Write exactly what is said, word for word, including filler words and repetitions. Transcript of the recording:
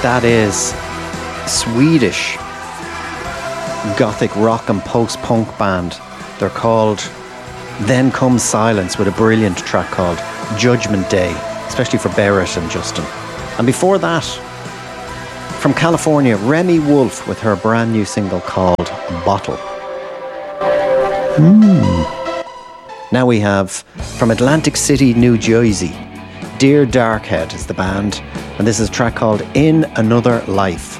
That is Swedish gothic rock and post-punk band. They're called Then Comes Silence, with a brilliant track called Judgment Day, especially for Barrett and Justin. And before that, from California, Remy Wolf with her brand new single called Bottle. Mm. Now we have, from Atlantic City, New Jersey, Dear Darkhead is the band, and this is a track called In Another Life.